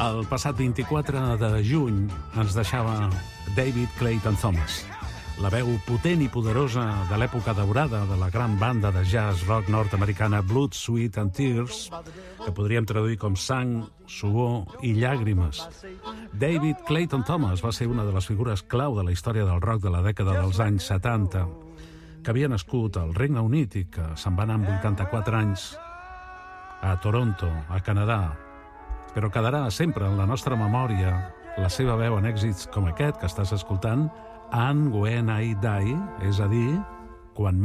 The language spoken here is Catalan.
El passat 24 de juny ens deixava David Clayton Thomas, la veu potent i poderosa de l'època daurada de la gran banda de jazz rock nord-americana Blood, Sweat and Tears, que podríem traduir com sang, suor i llàgrimes. David Clayton Thomas va ser una de les figures clau de la història del rock de la dècada dels anys 70, que havia nascut al Regne Unit i que se'n va anar amb 84 anys a Toronto, a Canadà, però quedarà sempre en la nostra memòria la seva veu en èxits com aquest que estàs escoltant, And When I Die, és a dir, quan